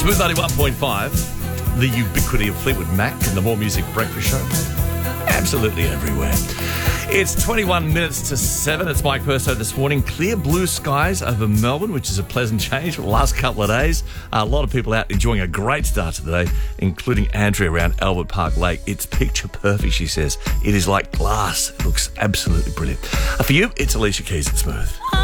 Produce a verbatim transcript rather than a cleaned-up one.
Smooth ninety-one point five, the ubiquity of Fleetwood Mac and the More Music Breakfast Show. Absolutely everywhere. It's twenty-one minutes to seven. It's Mike Perso this morning. Clear blue skies over Melbourne, which is a pleasant change for the last couple of days. A lot of people out enjoying a great start to the day, including Andrea around Albert Park Lake. It's picture perfect, she says. It is like glass. It looks absolutely brilliant. For you, it's Alicia Keys at Smooth.